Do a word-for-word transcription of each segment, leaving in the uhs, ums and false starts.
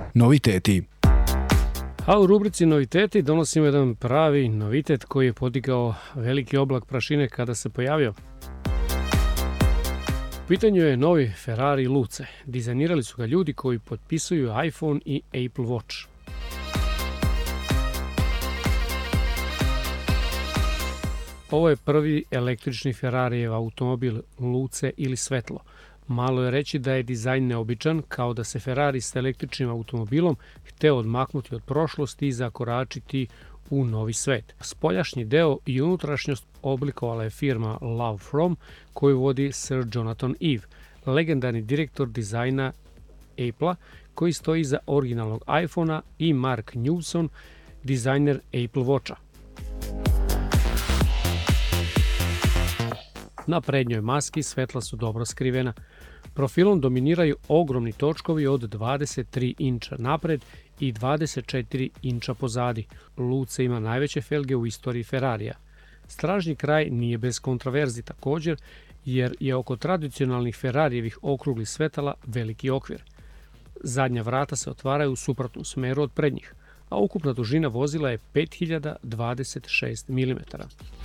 Noviteti. A u rubrici noviteti donosimo jedan pravi novitet koji je podigao veliki oblak prašine kada se pojavio. U pitanju je novi Ferrari Luce. Dizajnirali su ga ljudi koji potpisuju iPhone i Apple Watch. Ovo je prvi električni Ferrarijev automobil Luce ili svetlo. Malo je reći da je dizajn neobičan, kao da se Ferrari s električnim automobilom hteo odmaknuti od prošlosti i zakoračiti u novi svet. Spoljašnji deo i unutrašnjost oblikovala je firma Love From, koju vodi Sir Jonathan Ive, legendarni direktor dizajna Apple-a, koji stoji iza originalnog iPhone-a, i Mark Newson, dizajner Apple Watcha. Na prednjoj maski svetla su dobro skrivena. Profilom dominiraju ogromni točkovi od dvadeset tri inča napred i dvadeset četiri inča pozadi. Luce ima najveće felge u istoriji Ferrarija. Stražnji kraj nije bez kontroverzi također, jer je oko tradicionalnih Ferrarijevih okruglih svetala veliki okvir. Zadnja vrata se otvaraju u suprotnom smeru od prednjih, a ukupna dužina vozila je pet hiljada dvadeset šest milimetara.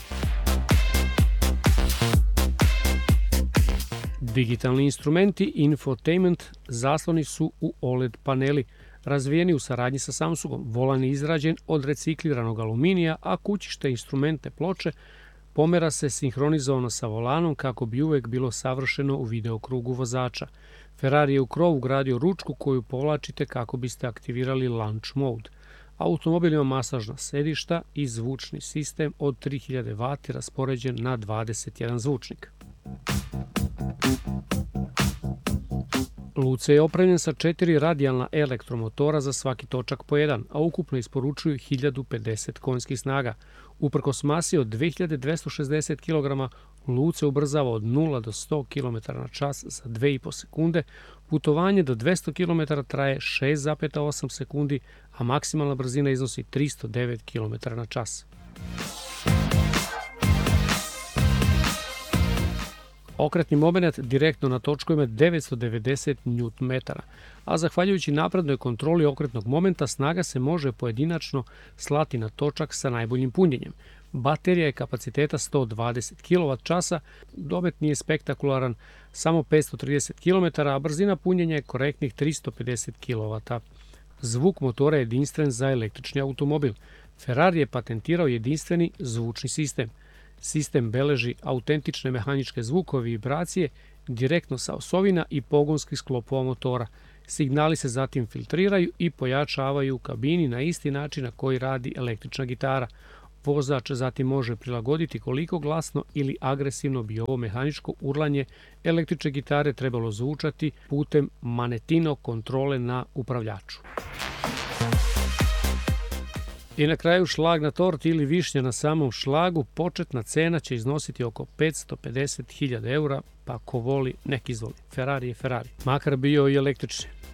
Digitalni instrumenti i infotainment zasloni su u O L E D paneli, razvijeni u saradnji sa Samsungom. Volan je izrađen od recikliranog aluminija, a kućište instrumente ploče pomera se sinhronizovano sa volanom kako bi uvek bilo savršeno u video krugu vozača. Ferrari je u krov ugradio ručku koju povlačite kako biste aktivirali launch mode. Automobil ima masažna sedišta i zvučni sistem od tri hiljade vati raspoređen na dvadeset jedan zvučnik. Luce je opremljen sa četiri radijalna elektromotora za svaki točak po jedan, a ukupno isporučuju hiljadu pedeset konjskih snaga. Uprkos masi od dve hiljade dvesta šezdeset kilograma, Luce ubrzava od nula do sto kilometara na čas za dve i po sekunde, putovanje do dvesta kilometara traje šest zarez osam sekundi, a maksimalna brzina iznosi tristo devet kilometara na čas. Okretni moment direktno na točku ima devetsto devedeset newton metara, a zahvaljujući naprednoj kontroli okretnog momenta snaga se može pojedinačno slati na točak sa najboljim punjenjem. Baterija je kapaciteta sto dvadeset kilovat časa, domet nije spektakularan, samo petsto trideset kilometara, a brzina punjenja je korektnih tristo pedeset kilovata. Zvuk motora je jedinstven za električni automobil. Ferrari je patentirao jedinstveni zvučni sistem. Sistem beleži autentične mehaničke zvukove i vibracije direktno sa osovina i pogonskih sklopova motora. Signali se zatim filtriraju i pojačavaju u kabini na isti način na koji radi električna gitara. Vozač zatim može prilagoditi koliko glasno ili agresivno bi ovo mehaničko urlanje električne gitare trebalo zvučati putem manetino kontrole na upravljaču. I na kraju šlag na torti ili višnja na samom šlagu, početna cena će iznositi oko petsto pedeset hiljada eura, pa ko voli nek izvoli. Ferrari je Ferrari, makar bio i električni.